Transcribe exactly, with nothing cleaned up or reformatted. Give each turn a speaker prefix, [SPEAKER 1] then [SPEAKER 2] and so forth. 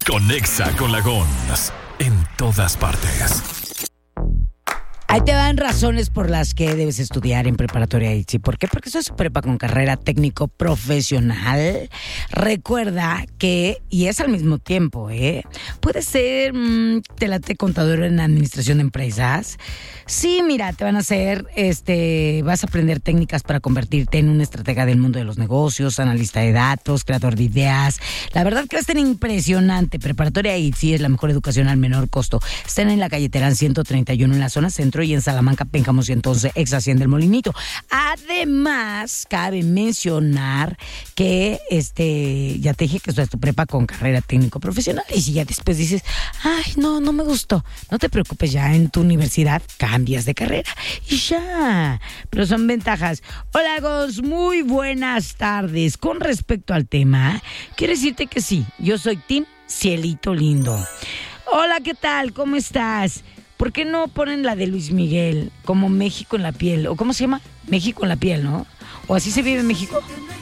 [SPEAKER 1] Conexa con la Gons en todas partes.
[SPEAKER 2] Ahí te dan razones por las que debes estudiar en preparatoria I T S I. ¿Por qué? Porque eso es prepa con carrera técnico profesional. Recuerda que, y es al mismo tiempo, ¿eh? Puede ser, mmm, te late contador en administración de empresas. Sí, mira, te van a hacer, este, vas a aprender técnicas para convertirte en un estratega del mundo de los negocios, analista de datos, creador de ideas. La verdad que va a estar impresionante. Preparatoria I T S I es la mejor educación al menor costo. Están en la calle Terán ciento treinta y uno en la zona centro y en Salamanca, Pénjamo ciento once, ex Hacienda del Molinito. Además, cabe mencionar que, este, ya te dije que esto es tu prepa con carrera técnico profesional, y si ya después dices, ay, no, no me gustó, no te preocupes, ya en tu universidad cambias de carrera y ya, pero son ventajas. Hola, Gons, muy buenas tardes. Con respecto al tema, quiero decirte que sí, yo soy Team Cielito Lindo. Hola, ¿qué tal? ¿Cómo estás? ¿Por qué no ponen la de Luis Miguel como México en la piel? ¿O cómo se llama? México en la piel, ¿no? ¿O así se vive en México?